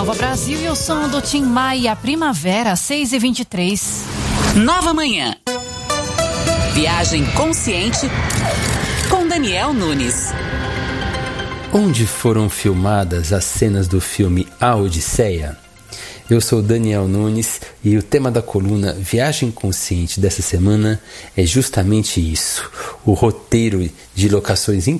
Nova Brasil e o som do Tim Maia, Primavera, 6h23. Nova Manhã. Viagem consciente com Daniel Nunes. Onde foram filmadas as cenas do filme A Odisseia? Eu sou Daniel Nunes e o tema da coluna Viagem Consciente dessa semana é justamente isso: o roteiro de locações